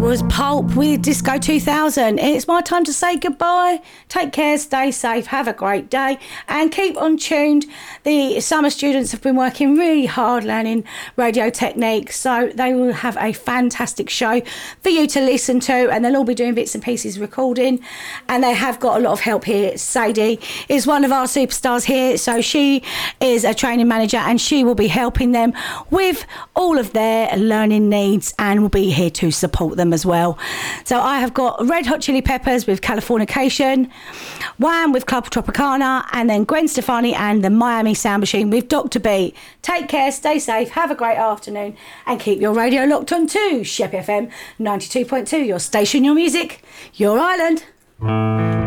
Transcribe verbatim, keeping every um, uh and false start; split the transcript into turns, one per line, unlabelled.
was Pulp with Disco two thousand. It's my time to say goodbye. Take care, stay safe, have a great day, and keep on tuned. The summer students have been working really hard learning radio techniques, so they will have a fantastic show for you to listen to, and they'll all be doing bits and pieces recording, and they have got a lot of help here. Sadie is one of our superstars here, so she is a training manager, and she will be helping them with all of their learning needs and will be here to support them as well. So I have got Red Hot Chili Peppers with Californication, Wham with Club Tropicana, and then Gwen Stefani and the Miami Sound Machine with Doctor B. Take care, stay safe, have a great afternoon, and keep your radio locked on to Sheppey F M ninety-two point two, your station, your music, your island.